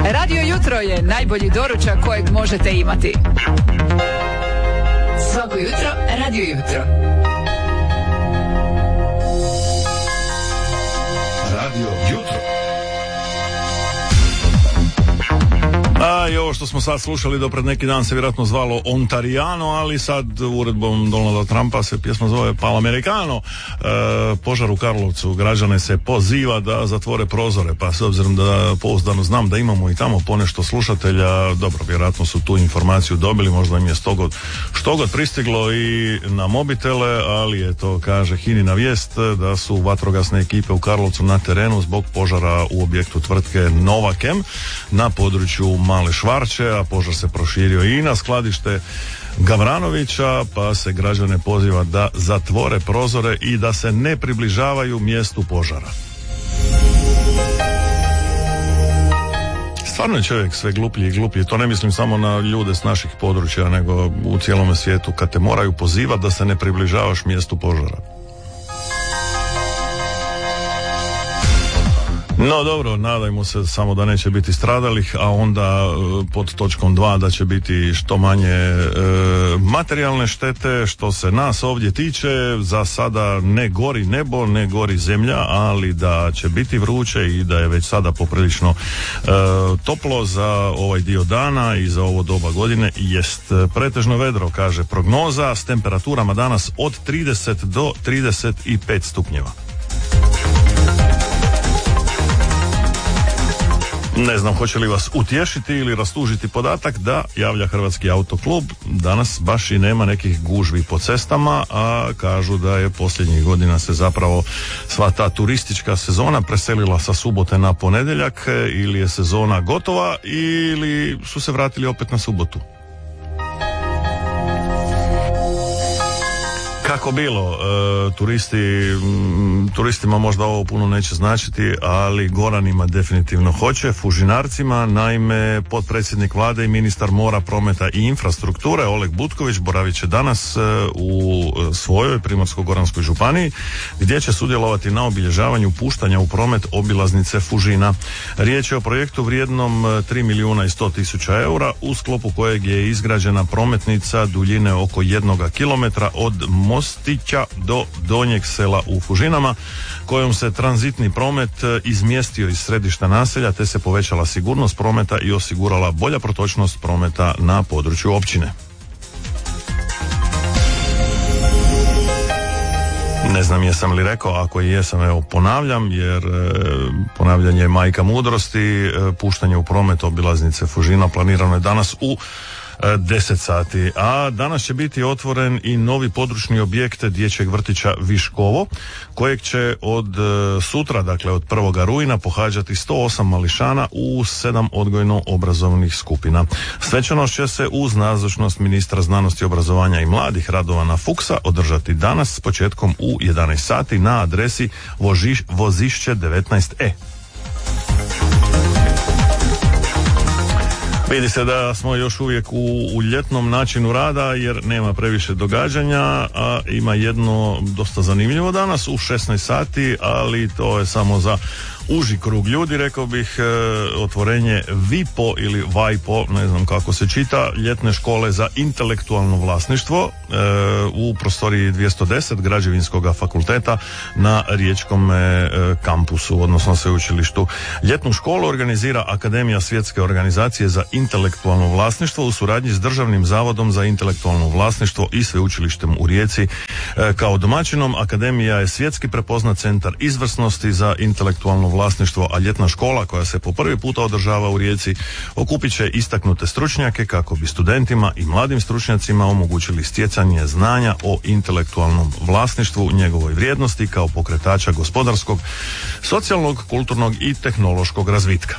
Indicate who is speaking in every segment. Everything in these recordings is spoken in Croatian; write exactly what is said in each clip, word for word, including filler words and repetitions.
Speaker 1: Radio Jutro je najbolji doručak kojeg možete imati. Svako jutro, Radio Jutro.
Speaker 2: Radio Jutro. A i ovo što smo sad slušali do pred neki dan se vjerojatno zvalo Ontariano, ali sad uredbom Donalda Trumpa se pjesma zove Palamericano. E, požar u Karlovcu, građane se poziva da zatvore prozore, pa s obzirom da pouzdano znam da imamo i tamo ponešto slušatelja, dobro, vjerojatno su tu informaciju dobili, možda im je stogod, štogod pristiglo i na mobitele, ali je to, kaže Hinina vijest, da su vatrogasne ekipe u Karlovcu na terenu zbog požara u objektu tvrtke Novakem na području Male Švarče, a požar se proširio i na skladište Gavranovića, pa se građane poziva da zatvore prozore i da se ne približavaju mjestu požara. Stvarno je čovjek sve gluplji i gluplji, to ne mislim samo na ljude s naših područja, nego u cijelome svijetu, kad te moraju pozivati da se ne približavaš mjestu požara. No dobro, nadajmo se samo da neće biti stradalih, a onda pod točkom dva da će biti što manje e, materijalne štete. Što se nas ovdje tiče, za sada ne gori nebo, ne gori zemlja, ali da će biti vruće i da je već sada poprilično e, toplo za ovaj dio dana i za ovo doba godine jest pretežno vedro, kaže prognoza, s temperaturama danas od trideset do trideset pet stupnjeva. Ne znam hoće li vas utješiti ili rastužiti podatak da javlja Hrvatski autoklub. Danas baš i nema nekih gužvi po cestama, a kažu da je posljednjih godina se zapravo sva ta turistička sezona preselila sa subote na ponedjeljak, ili je sezona gotova ili su se vratili opet na subotu. Kako bilo, e, turisti, m, turistima možda ovo puno neće značiti, ali Goranima definitivno hoće, Fužinarcima. Naime, potpredsjednik vlade i ministar mora, prometa i infrastrukture Oleg Butković boravit će danas e, u svojoj Primorsko-goranskoj županiji, gdje će sudjelovati na obilježavanju puštanja u promet obilaznice Fužina. Riječ je o projektu vrijednom tri milijuna i sto tisuća eura, u sklopu kojeg je izgrađena prometnica duljine oko jednoga kilometra od Mostića do Donjeg sela u Fužinama, kojom se tranzitni promet izmjestio iz središta naselja, te se povećala sigurnost prometa i osigurala bolja protočnost prometa na području općine. Ne znam jesam li rekao, ako i jesam, evo ponavljam, jer e, ponavljanje je majka mudrosti. E, puštanje u promet obilaznice Fužina planirano je danas u deset sati, a danas će biti otvoren i novi područni objekt dječjeg vrtića Viškovo, kojeg će od sutra, dakle od prvoga rujna, pohađati sto osam mališana u sedam odgojno-obrazovnih skupina. Svečanost će se uz nazočnost ministra znanosti, obrazovanja i mladih Radovana Fuchsa održati danas s početkom u jedanaest sati na adresi Vožiš, Vozišće devetnaest E. Vidi se da smo još uvijek u, u ljetnom načinu rada, jer nema previše događanja, a ima jedno dosta zanimljivo danas u šesnaest sati, ali to je samo za uži krug ljudi, rekao bih, e, otvorenje VIPO ili VIPO, ne znam kako se čita, ljetne škole za intelektualno vlasništvo e, u prostoriji dvjesto deset Građevinskog fakulteta na Riječkom e, kampusu, odnosno sveučilištu. Ljetnu školu organizira Akademija Svjetske organizacije za intelektualno vlasništvo u suradnji s Državnim zavodom za intelektualno vlasništvo i sveučilištem u Rijeci. E, kao domaćinom Akademija je svjetski prepoznat centar izvrsnosti za intelektualno vlasništvo, a ljetna škola koja se po prvi puta održava u Rijeci okupit će istaknute stručnjake kako bi studentima i mladim stručnjacima omogućili stjecanje znanja o intelektualnom vlasništvu, njegovoj vrijednosti kao pokretača gospodarskog, socijalnog, kulturnog i tehnološkog razvitka.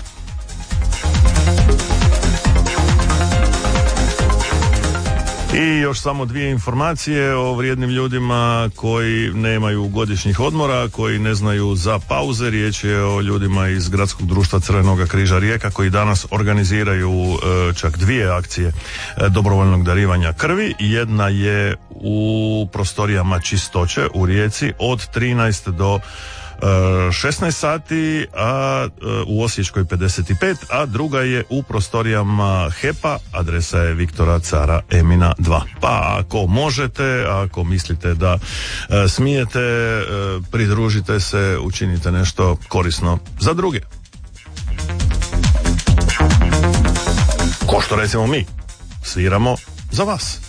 Speaker 2: I još samo dvije informacije o vrijednim ljudima koji nemaju godišnjih odmora, koji ne znaju za pauze. Riječ je o ljudima iz Gradskog društva Crvenog križa Rijeka, koji danas organiziraju e, čak dvije akcije e, dobrovoljnog darivanja krvi. Jedna je u prostorijama Čistoće u Rijeci od trinaest do šesnaest sati, a u Osječkoj pedeset pet, a druga je u prostorijama H E P-a, adresa je Viktora Cara Emina dva. Pa ako možete, ako mislite da e, smijete, e, pridružite se, učinite nešto korisno za druge. Ko što recimo mi sviramo za vas.